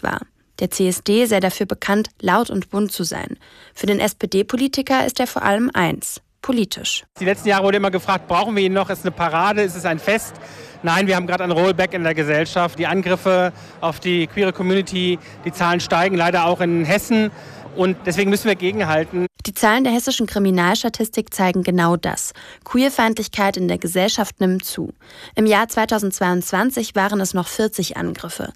war. Der CSD sei dafür bekannt, laut und bunt zu sein. Für den SPD-Politiker ist er vor allem eins: politisch. Die letzten Jahre wurde immer gefragt, brauchen wir ihn noch? Ist es eine Parade? Ist es ein Fest? Nein, wir haben gerade ein Rollback in der Gesellschaft. Die Angriffe auf die queere Community, die Zahlen steigen leider auch in Hessen. Und deswegen müssen wir gegenhalten. Die Zahlen der hessischen Kriminalstatistik zeigen genau das. Queerfeindlichkeit in der Gesellschaft nimmt zu. Im Jahr 2022 waren es noch 40 Angriffe.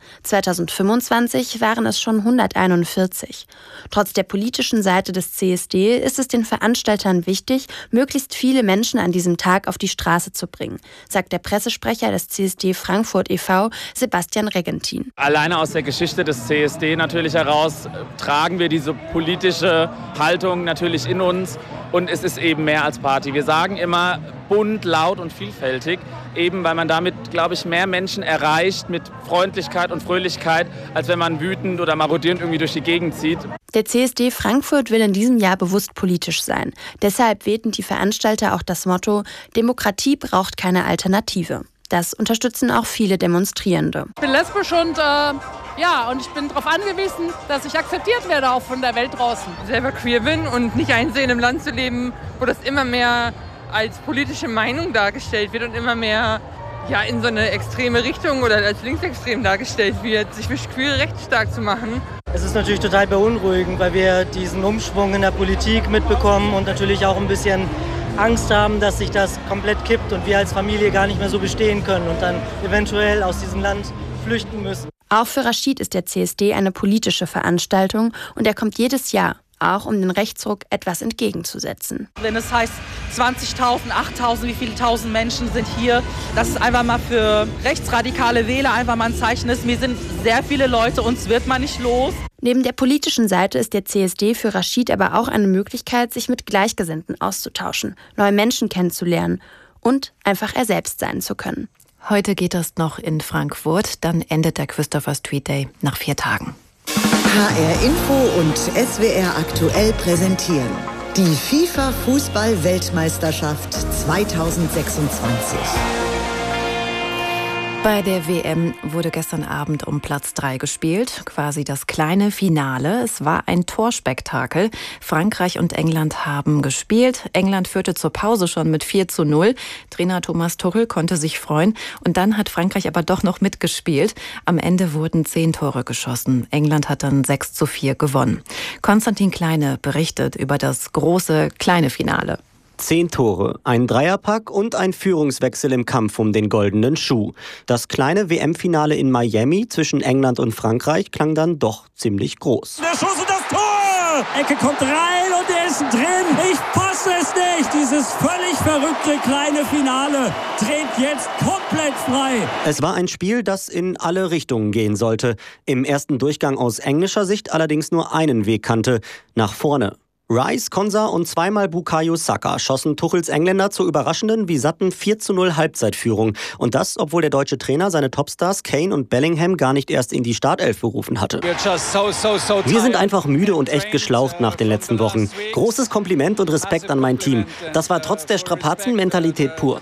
2025 waren es schon 141. Trotz der politischen Seite des CSD ist es den Veranstaltern wichtig, möglichst viele Menschen an diesem Tag auf die Straße zu bringen, sagt der Pressesprecher des CSD Frankfurt e.V., Sebastian Regentin. Alleine aus der Geschichte des CSD natürlich heraus tragen wir diese politische Haltung natürlich in uns, und es ist eben mehr als Party. Wir sagen immer bunt, laut und vielfältig, eben weil man damit, glaube ich, mehr Menschen erreicht mit Freundlichkeit und Fröhlichkeit, als wenn man wütend oder marodierend irgendwie durch die Gegend zieht. Der CSD Frankfurt will in diesem Jahr bewusst politisch sein. Deshalb wählten die Veranstalter auch das Motto: Demokratie braucht keine Alternative. Das unterstützen auch viele Demonstrierende. Ich bin lesbisch und ich bin darauf angewiesen, dass ich akzeptiert werde, auch von der Welt draußen. Ich selber queer bin und nicht einsehen, im Land zu leben, wo das immer mehr als politische Meinung dargestellt wird und immer mehr in so eine extreme Richtung oder als linksextrem dargestellt wird, sich für queere Rechte stark zu machen. Es ist natürlich total beunruhigend, weil wir diesen Umschwung in der Politik mitbekommen und natürlich auch ein bisschen Angst haben, dass sich das komplett kippt und wir als Familie gar nicht mehr so bestehen können und dann eventuell aus diesem Land flüchten müssen. Auch für Rashid ist der CSD eine politische Veranstaltung und er kommt jedes Jahr, auch um den Rechtsruck etwas entgegenzusetzen. Wenn es heißt 20.000, 8.000, wie viele tausend Menschen sind hier, dass es einfach mal für rechtsradikale Wähler einfach mal ein Zeichen ist. Wir sind sehr viele Leute, uns wird man nicht los. Neben der politischen Seite ist der CSD für Rashid aber auch eine Möglichkeit, sich mit Gleichgesinnten auszutauschen, neue Menschen kennenzulernen und einfach er selbst sein zu können. Heute geht es noch in Frankfurt, dann endet der Christopher Street Day nach 4 Tagen. HR Info und SWR aktuell präsentieren die FIFA-Fußball-Weltmeisterschaft 2026. Bei der WM wurde gestern Abend um Platz 3 gespielt, quasi das kleine Finale. Es war ein Torspektakel. Frankreich und England haben gespielt. England führte zur Pause schon mit 4:0. Trainer Thomas Tuchel konnte sich freuen. Und dann hat Frankreich aber doch noch mitgespielt. Am Ende wurden 10 Tore geschossen. England hat dann 6:4 gewonnen. Konstantin Kleine berichtet über das große kleine Finale. 10 Tore, ein Dreierpack und ein Führungswechsel im Kampf um den goldenen Schuh. Das kleine WM-Finale in Miami zwischen England und Frankreich klang dann doch ziemlich groß. Der Schuss und das Tor! Ecke kommt rein und er ist drin. Ich fasse es nicht. Dieses völlig verrückte kleine Finale dreht jetzt komplett frei. Es war ein Spiel, das in alle Richtungen gehen sollte. Im ersten Durchgang aus englischer Sicht allerdings nur einen Weg kannte: nach vorne. Rice, Konsa und zweimal Bukayo Saka schossen Tuchels Engländer zur überraschenden wie satten 4:0 Halbzeitführung. Und das, obwohl der deutsche Trainer seine Topstars Kane und Bellingham gar nicht erst in die Startelf berufen hatte. Wir sind einfach müde und echt geschlaucht nach den letzten Wochen. Großes Kompliment und Respekt an mein Team. Das war trotz der Strapazen Mentalität pur.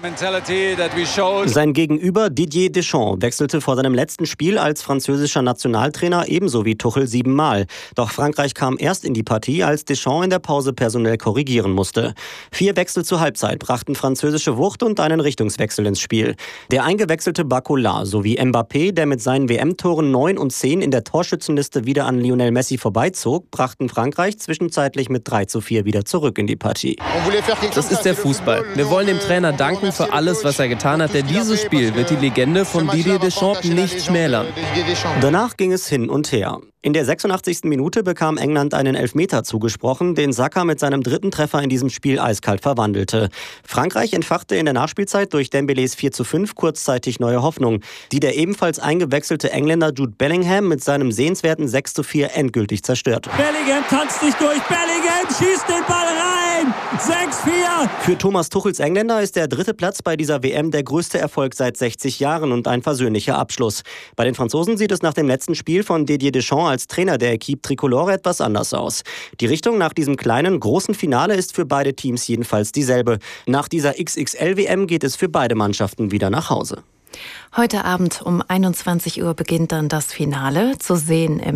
Sein Gegenüber Didier Deschamps wechselte vor seinem letzten Spiel als französischer Nationaltrainer ebenso wie Tuchel 7-mal. Doch Frankreich kam erst in die Partie, als Deschamps in der Pause personell korrigieren musste. 4 Wechsel zur Halbzeit brachten französische Wucht und einen Richtungswechsel ins Spiel. Der eingewechselte Barcola sowie Mbappé, der mit seinen WM-Toren 9 und 10 in der Torschützenliste wieder an Lionel Messi vorbeizog, brachten Frankreich zwischenzeitlich mit 3:4 wieder zurück in die Partie. Das ist der Fußball. Wir wollen dem Trainer danken für alles, was er getan hat, denn dieses Spiel wird die Legende von Didier Deschamps nicht schmälern. Danach ging es hin und her. In der 86. Minute bekam England einen Elfmeter zugesprochen, den Saka mit seinem 3. Treffer in diesem Spiel eiskalt verwandelte. Frankreich entfachte in der Nachspielzeit durch Dembélés 4:5 kurzzeitig neue Hoffnung, die der ebenfalls eingewechselte Engländer Jude Bellingham mit seinem sehenswerten 6:4 endgültig zerstörte. Bellingham tanzt sich durch, Bellingham schießt den Ball rein, 6:4. Für Thomas Tuchels Engländer ist der 3. Platz bei dieser WM der größte Erfolg seit 60 Jahren und ein versöhnlicher Abschluss. Bei den Franzosen sieht es nach dem letzten Spiel von Didier Deschamps als Trainer der Equipe Tricolore etwas anders aus. Die Richtung nach diesem kleinen, großen Finale ist für beide Teams jedenfalls dieselbe. Nach dieser XXL-WM geht es für beide Mannschaften wieder nach Hause. Heute Abend um 21 Uhr beginnt dann das Finale, zu sehen im